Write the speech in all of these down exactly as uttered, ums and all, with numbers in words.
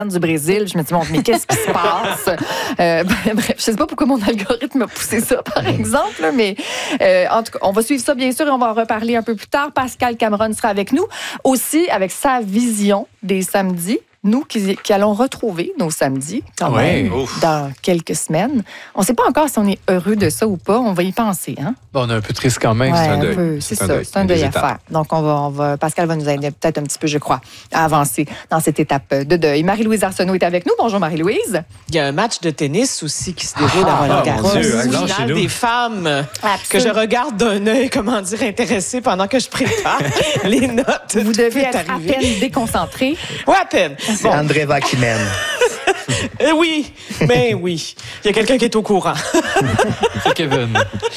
du Brésil. Je me dis, bon, mais qu'est-ce qui se passe? Euh, bref, je sais pas pourquoi mon algorithme a poussé ça, par exemple, là, mais euh, en tout cas, on va suivre ça, bien sûr, et on va en reparler un peu plus tard. Pascal Cameron sera avec nous, aussi avec sa vision des samedis. Nous qui, qui allons retrouver nos samedis, quand ouais, même, ouf. dans quelques semaines. On ne sait pas encore si on est heureux de ça ou pas. On va y penser, hein? Bon, on est un peu triste quand même. Ouais, c'est un deuil. peu, c'est, c'est un ça, deuil. c'est un deuil à faire. Donc, on va, on va, Pascal va nous aider peut-être un petit peu, je crois, à avancer dans cette étape de deuil. Marie-Louise Arsenault est avec nous. Bonjour, Marie-Louise. Il y a un match de tennis aussi qui se déroule Ah, à Roland oh, Garros. mon Dieu, hein, Finale chez nous. des femmes Absolument. que je regarde d'un œil, comment dire, intéressé pendant que je prépare les notes. Vous Tout devez est être arrivé. à peine déconcentré. Ouais, à peine. C'est Bon, Andreeva qui mène. euh, oui, mais oui. Il y a quelqu'un qui est au courant. C'est Kevin.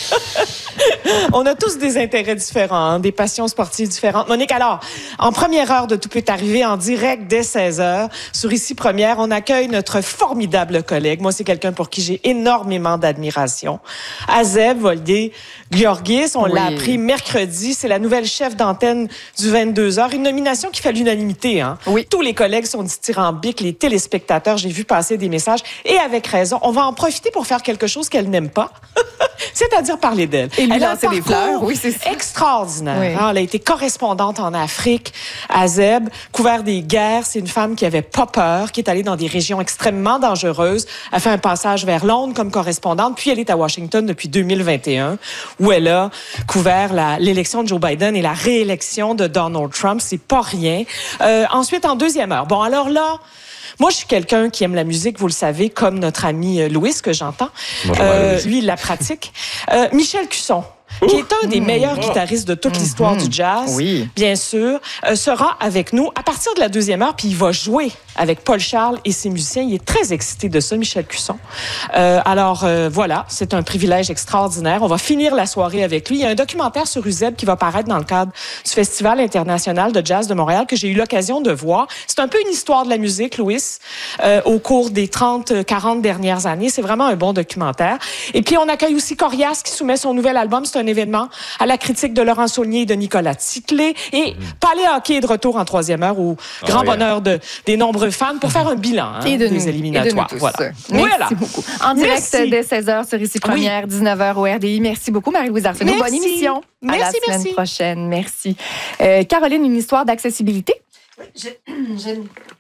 On a tous des intérêts différents, hein, des passions sportives différentes. Monique, alors, en première heure de Tout peut arriver, en direct dès seize heures, sur Ici Première, on accueille notre formidable collègue. Moi, c'est quelqu'un pour qui j'ai énormément d'admiration. Azeb Volgué-Georgis, on Oui. l'a appris mercredi. C'est la nouvelle chef d'antenne du vingt-deux heures. Une nomination qui fait l'unanimité. Hein. Oui. Tous les collègues sont dithyrambiques, les téléspectateurs, j'ai vu passer des messages. Et avec raison, on va en profiter pour faire quelque chose qu'elle n'aime pas, c'est-à-dire parler d'elle. Et lui Elle a un lancer des parcours fleurs, oui, c'est ça. extraordinaire. Oui. Hein, elle a été correspondante en Afrique, à Zeb, couvert des guerres. C'est une femme qui avait pas peur, qui est allée dans des régions extrêmement dangereuses. Elle a fait un passage vers Londres comme correspondante, puis elle est à Washington depuis deux mille vingt et un, où elle a couvert la, l'élection de Joe Biden et la réélection de Donald Trump. C'est pas rien. Euh, ensuite, en deuxième heure. Bon, alors là... Moi, je suis quelqu'un qui aime la musique, vous le savez, comme notre ami euh, Louis, que j'entends. Bonjour, Euh, Louis. lui, il la pratique. Euh, Michel Cusson, qui est un des meilleurs guitaristes de toute l'histoire du jazz, Oui. bien sûr, euh, sera avec nous à partir de la deuxième heure, puis il va jouer avec Paul Charles et ses musiciens. Il est très excité de ça, Michel Cusson. Euh, alors, euh, voilà, c'est un privilège extraordinaire. On va finir la soirée avec lui. Il y a un documentaire sur U Z E B qui va paraître dans le cadre du Festival international de jazz de Montréal que j'ai eu l'occasion de voir. C'est un peu une histoire de la musique, Louis, euh, au cours des trente quarante dernières années. C'est vraiment un bon documentaire. Et puis, on accueille aussi Corias qui soumet son nouvel album. C'est un événement à la critique de Laurent Saulnier et de Nicolas Ticlé. Et Palais Hockey est de retour en troisième heure au grand Oh, yeah. bonheur de, des nombreux fans pour faire un bilan hein, Et de des nous. éliminatoires. Et de nous tous. Voilà. Merci Voilà. beaucoup. En direct Merci. dès seize heures sur Ici Première, dix-neuf heures au R D I. Merci beaucoup, Marie-Louise Arsenault. Merci. Bonne émission. Merci, à la semaine merci. prochaine. Merci. Euh, Caroline, une histoire d'accessibilité? Je, je,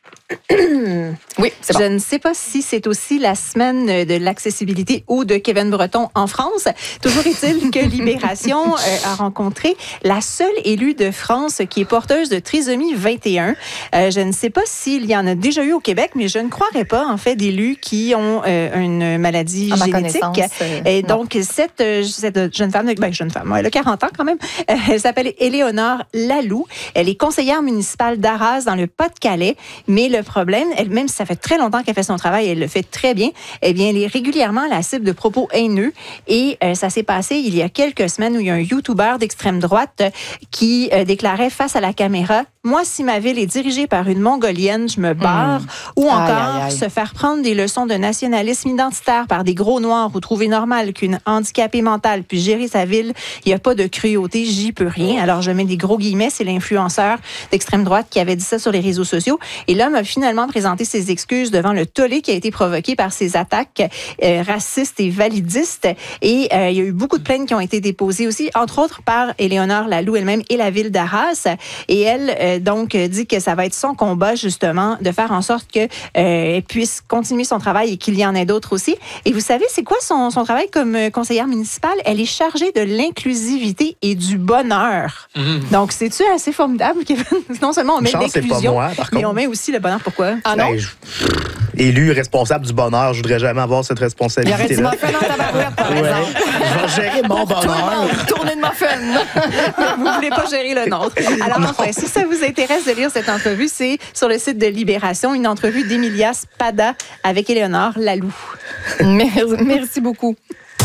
Oui, c'est bon. je ne sais pas si c'est aussi la semaine de l'accessibilité ou de Kevin Breton en France. Toujours est-il que Libération euh, a rencontré la seule élue de France qui est porteuse de trisomie vingt et un. Euh, je ne sais pas s'il y en a déjà eu au Québec, mais je ne croirais pas, en fait, d'élus qui ont euh, une maladie À ma génétique. connaissance, euh, Et non. donc, cette, euh, cette jeune femme, ben, jeune femme, elle a quarante ans quand même, euh, elle s'appelle Éléonore Laloux. Elle est conseillère municipale d'Arras dans le Pas-de-Calais. Mais le problème, elle, même si ça fait très longtemps qu'elle fait son travail, elle le fait très bien, eh bien, elle est régulièrement la cible de propos haineux. Et euh, ça s'est passé il y a quelques semaines où il y a un YouTuber d'extrême droite euh, qui euh, déclarait face à la caméra « Moi, si ma ville est dirigée par une Mongolienne, je me barre. Mmh. Ou encore, Aïe, aïe, aïe. se faire prendre des leçons de nationalisme identitaire par des gros noirs ou trouver normal qu'une handicapée mentale puisse gérer sa ville, il n'y a pas de cruauté, j'y peux rien. Alors, je mets des gros guillemets, c'est l'influenceur d'extrême droite qui avait dit ça sur les réseaux sociaux. Et l'homme a finalement présenté ses excuses devant le tollé qui a été provoqué par ces attaques euh, racistes et validistes. Et euh, il y a eu beaucoup de plaintes qui ont été déposées aussi, entre autres par Éléonore Laloux elle-même et la ville d'Arras. Et elle, euh, donc, dit que ça va être son combat, justement, de faire en sorte qu'elle euh, puisse continuer son travail et qu'il y en ait d'autres aussi. Et vous savez, c'est quoi son, son travail comme euh, conseillère municipale? Elle est chargée de l'inclusivité et du bonheur. Mmh. Donc, c'est-tu assez formidable, Kevin? Non seulement on met Chance, c'est pas l'inclusion, moi, par mais contre. on met aussi le bonheur. Pourquoi? Ah non? Ben, je- Élu responsable du bonheur, je voudrais jamais avoir cette Il y aurait du responsabilité-là. muffin dans ta barouette, par Ouais. exemple. Je vais gérer mon Tout le bonheur. monde, tournée de muffin. Vous voulez pas gérer le nôtre. Alors enfin, si ça vous intéresse de lire cette entrevue, c'est sur le site de Libération, une entrevue d'Emilia Spada avec Éléonore Laloux. Merci, merci beaucoup.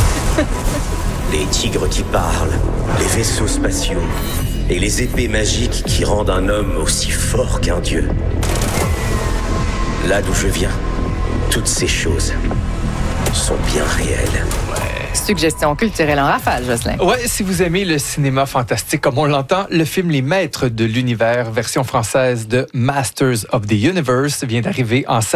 Les tigres qui parlent, les vaisseaux spatiaux et les épées magiques qui rendent un homme aussi fort qu'un dieu. Là d'où je viens, toutes ces choses sont bien réelles. Suggestion culturelle en rafale, Jocelyn. Ouais, si vous aimez le cinéma fantastique comme on l'entend, le film Les Maîtres de l'univers, version française de Masters of the Universe, vient d'arriver en salle.